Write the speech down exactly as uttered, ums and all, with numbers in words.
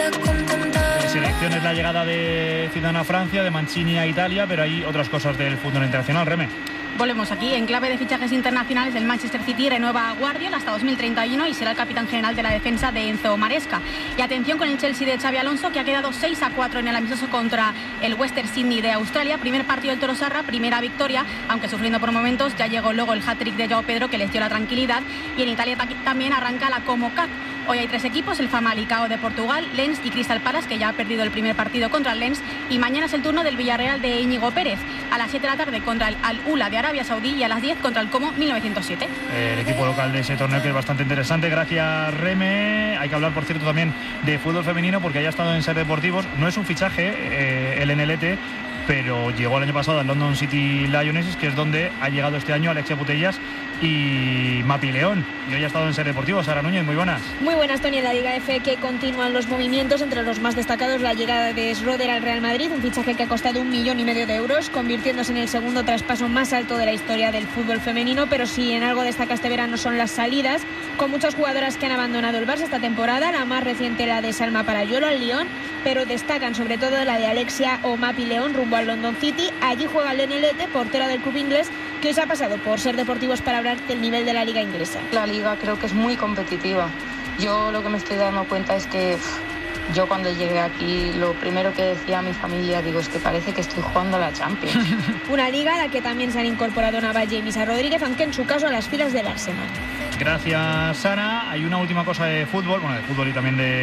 De selecciones la llegada de Zidane a Francia, de Mancini a Italia, pero hay otras cosas del fútbol internacional, Reme. Volvemos aquí. En clave de fichajes internacionales, el Manchester City renueva a Guardiola hasta dos mil treinta y uno y será el capitán general de la defensa de Enzo Maresca. Y atención con el Chelsea de Xabi Alonso, que ha quedado seis a cuatro en el amistoso contra el Western Sydney de Australia. Primer partido del Toro Sarra, primera victoria, aunque sufriendo por momentos. Ya llegó luego el hat-trick de Joao Pedro, que les dio la tranquilidad. Y en Italia también arranca la Como Cup. Hoy hay tres equipos, el Famalicão de Portugal, Lens y Crystal Palace, que ya ha perdido el primer partido contra el Lens. Y mañana es el turno del Villarreal de Íñigo Pérez, a las siete de la tarde contra el Al-Ula de Arabia Saudí y a las diez contra el Como mil novecientos siete. El equipo local de ese torneo, que es bastante interesante. Gracias, Reme. Hay que hablar, por cierto, también de fútbol femenino, porque haya estado en Ser Deportivos. No es un fichaje, eh, el N L T, pero llegó el año pasado al London City Lionesses, que es donde ha llegado este año Alexia Putellas y Mapi León. Y hoy ha estado en Ser Deportivos. Sara Núñez, muy buenas. Muy buenas, Tony. En la Liga F, que continúan los movimientos, entre los más destacados la llegada de Schroeder al Real Madrid, un fichaje que ha costado un millón y medio de euros, convirtiéndose en el segundo traspaso más alto de la historia del fútbol femenino. Pero si en algo destaca este verano son las salidas, con muchas jugadoras que han abandonado el Barça esta temporada, la más reciente la de Salma Parayolo al Lyon, pero destacan sobre todo la de Alexia o Mapi León rumbo al London City. Allí juega Lene Lete, portera del club inglés, que hoy se ha pasado por Ser Deportivos para hablar del nivel de la liga inglesa. La liga creo que es muy competitiva. Yo lo que me estoy dando cuenta es que uff, yo cuando llegué aquí, lo primero que decía a mi familia, digo, es que parece que estoy jugando a la Champions. Una liga a la que también se han incorporado Navalle y Misa Rodríguez, aunque en su caso a las filas del Arsenal. Gracias, Sara. Hay una última cosa de fútbol, bueno, de fútbol y también de